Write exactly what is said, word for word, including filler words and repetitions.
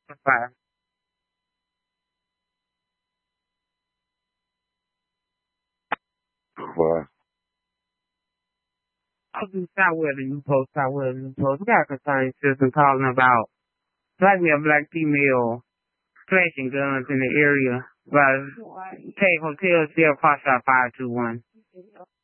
Bye. Bye. I'll do Southwell and you post Southwell and you post. We got a concerned citizen calling about black male, black female flashing guns in the area by Cave Hotel, Shell Car Shop five two one.